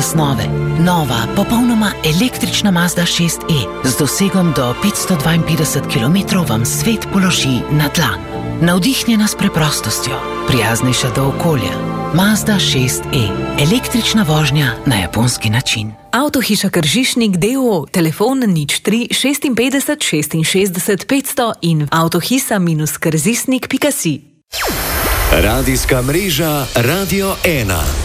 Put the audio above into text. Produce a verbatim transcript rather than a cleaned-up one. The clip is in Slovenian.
zasnove. Nova, popolnoma električna Mazda šest e z dosegom do petsto dvainpetdeset kilometrov vam svet položi na dlan. Navdihnjena s preprostostjo, prijaznejša do okolja. Mazda šest e. Električna vožnja na japonski način. Avtohiša Kržišnik d. o. o. Telefon nič tri šestinpetdeset šestinšestdeset petsto in avtohisa minus krzisnik pika si. Radijska mreža Radio ena.